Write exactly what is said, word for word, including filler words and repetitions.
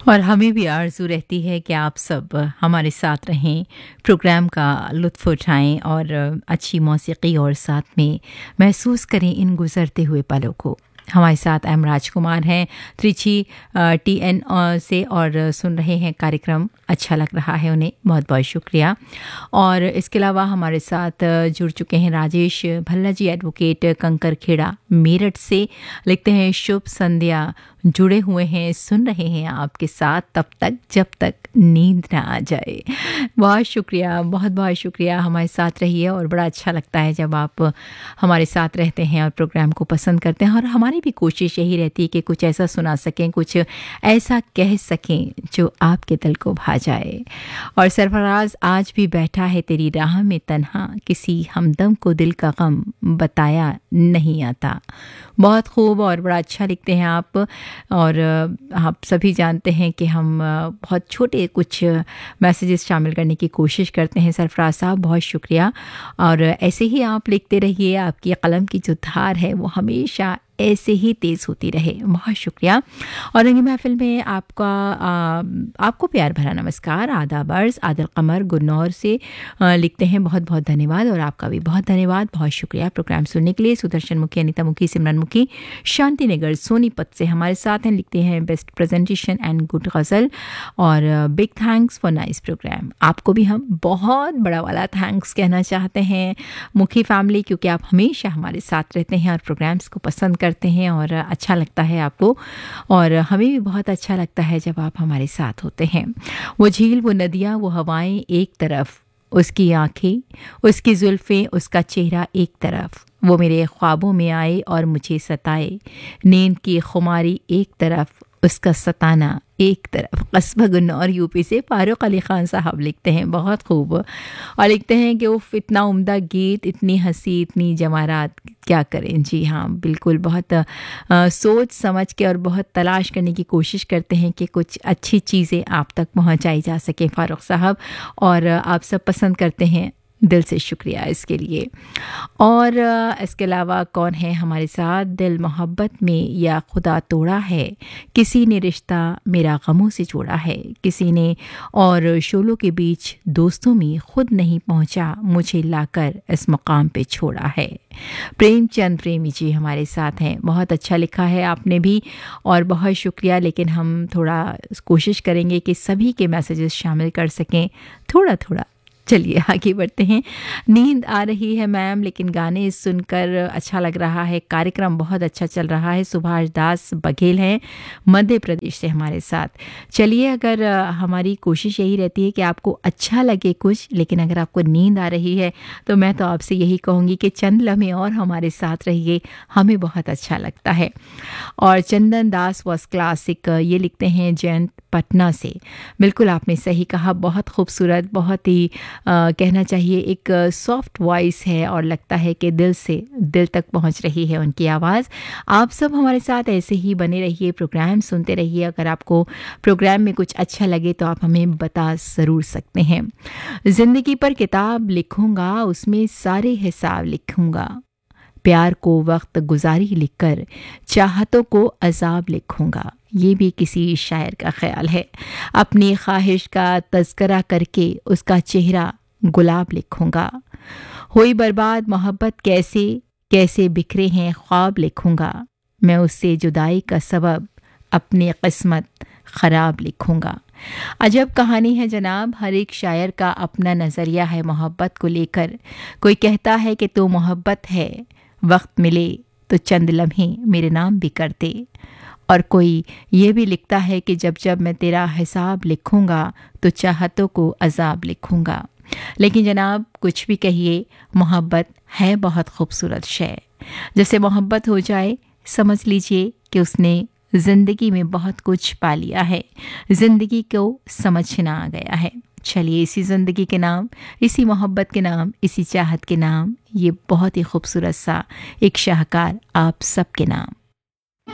और हमें भी आरज़ू रहती है कि आप सब हमारे साथ रहें, प्रोग्राम का लुत्फ़ उठाएँ और अच्छी मौसीकी और साथ में महसूस करें इन गुज़रते हुए पलों को। हमारे साथ एम राजकुमार हैं त्रिची टी एन से और सुन रहे हैं कार्यक्रम। अच्छा लग रहा है उन्हें, बहुत बहुत शुक्रिया। और इसके अलावा हमारे साथ जुड़ चुके हैं राजेश भल्ला जी, एडवोकेट कंकरखेड़ा मेरठ से। लिखते हैं शुभ संध्या, जुड़े हुए हैं, सुन रहे हैं आपके साथ तब तक जब तक नींद ना आ जाए। बहुत शुक्रिया, बहुत बहुत शुक्रिया। हमारे साथ रहिए और बड़ा अच्छा लगता है जब आप हमारे साथ रहते हैं और प्रोग्राम को पसंद करते हैं। और हमारी भी कोशिश यही रहती है कि कुछ ऐसा सुना सकें, कुछ ऐसा कह सकें जो आपके दिल को भा जाए। और सरफराज आज भी बैठा है तेरी राह में तन्हा, किसी हमदम को दिल का गम बताया नहीं आता। बहुत खूब और बड़ा अच्छा लिखते हैं आप। और आप सभी जानते हैं कि हम बहुत छोटे कुछ मैसेजेस शामिल करने की कोशिश करते हैं। सरफराज साहब बहुत शुक्रिया। और ऐसे ही आप लिखते रहिए, आपकी कलम की जो धार है वो हमेशा ऐसे ही तेज़ होती रहे। बहुत शुक्रिया। और रंगी महफिल में आपका आ, आपको प्यार भरा नमस्कार, आदाब अर्ज़। आदिल कमर गुन्नौर से आ, लिखते हैं बहुत बहुत धन्यवाद। और आपका भी बहुत धन्यवाद, बहुत शुक्रिया प्रोग्राम सुनने के लिए। सुदर्शन मुखी, अनिता मुखी, सिमरन मुखी शांति नगर सोनीपत से हमारे साथ हैं। लिखते हैं बेस्ट प्रेजेंटेशन एंड गुड गज़ल और big thanks for nice program. आपको भी हम बहुत बड़ा वाला थैंक्स कहना चाहते हैं मुखी फैमिली, क्योंकि आप हमेशा हमारे साथ रहते हैं और प्रोग्राम्स को पसंद करते हैं और अच्छा लगता है आपको। और हमें भी बहुत अच्छा लगता है जब आप हमारे साथ होते हैं। वो झील, वो नदियाँ, वो हवाएं एक तरफ, उसकी आंखें, उसकी जुल्फ़ें, उसका चेहरा एक तरफ। वो मेरे ख्वाबों में आए और मुझे सताए, नींद की खुमारी एक तरफ, उसका सताना एक तरफ। कस्बा गुन्नौर यूपी से फारूक अली ख़ान साहब लिखते हैं बहुत खूब। और लिखते हैं कि उफ़ इतना उम्दा गीत, इतनी हंसी, इतनी जमारात, क्या करें। जी हाँ, बिल्कुल बहुत आ, सोच समझ के और बहुत तलाश करने की कोशिश करते हैं कि कुछ अच्छी चीज़ें आप तक पहुंचाई जा सकें फारूक साहब। और आप सब पसंद करते हैं, दिल से शुक्रिया इसके लिए। और इसके अलावा कौन है हमारे साथ? दिल मोहब्बत में या खुदा तोड़ा है, किसी ने रिश्ता मेरा गमों से जोड़ा है, किसी ने और शोलों के बीच दोस्तों में खुद नहीं पहुंचा, मुझे लाकर इस मुकाम पे छोड़ा है। प्रेमचंद प्रेमी जी हमारे साथ हैं। बहुत अच्छा लिखा है आपने भी और बहुत शुक्रिया। लेकिन हम थोड़ा कोशिश करेंगे कि सभी के मैसेजेस शामिल कर सकें, थोड़ा थोड़ा। चलिए आगे बढ़ते हैं। नींद आ रही है मैम, लेकिन गाने सुनकर अच्छा लग रहा है। कार्यक्रम बहुत अच्छा चल रहा है। सुभाष दास बघेल हैं मध्य प्रदेश से हमारे साथ। चलिए, अगर हमारी कोशिश यही रहती है कि आपको अच्छा लगे कुछ, लेकिन अगर आपको नींद आ रही है तो मैं तो आपसे यही कहूँगी कि चंद लम्हे और हमारे साथ रहिए, हमें बहुत अच्छा लगता है। और चंदन दास वॉस क्लासिक ये लिखते हैं जयंत पटना से। बिल्कुल आपने सही कहा, बहुत खूबसूरत, बहुत ही आ, कहना चाहिए एक सॉफ्ट वॉइस है और लगता है कि दिल से दिल तक पहुंच रही है उनकी आवाज़। आप सब हमारे साथ ऐसे ही बने रहिए, प्रोग्राम सुनते रहिए। अगर आपको प्रोग्राम में कुछ अच्छा लगे तो आप हमें बता ज़रूर सकते हैं। ज़िंदगी पर किताब लिखूंगा, उसमें सारे हिसाब लिखूंगा, प्यार को वक्त गुजारी लिखकर चाहतों को अजाब लिखूंगा। ये भी किसी शायर का ख्याल है। अपनी ख्वाहिश का तज़किरा करके उसका चेहरा गुलाब लिखूंगा। हुई बर्बाद मोहब्बत कैसे कैसे बिखरे हैं ख्वाब लिखूंगा। मैं उससे जुदाई का सबब अपनी किस्मत ख़राब लिखूंगा। अजब कहानी है जनाब, हर एक शायर का अपना नज़रिया है मोहब्बत को लेकर। कोई कहता है कि तो मोहब्बत है, वक्त मिले तो चंद लम्हे मेरे नाम भी कर दे। और कोई ये भी लिखता है कि जब जब मैं तेरा हिसाब लिखूंगा तो चाहतों को अजाब लिखूंगा। लेकिन जनाब कुछ भी कहिए, मोहब्बत है बहुत खूबसूरत शय। जैसे मोहब्बत हो जाए, समझ लीजिए कि उसने ज़िंदगी में बहुत कुछ पा लिया है, ज़िंदगी को समझना आ गया है। चलिए, इसी ज़िंदगी के नाम, इसी मोहब्बत के नाम, इसी चाहत के नाम, ये बहुत ही खूबसूरत सा एक शाहकार आप सब के नाम।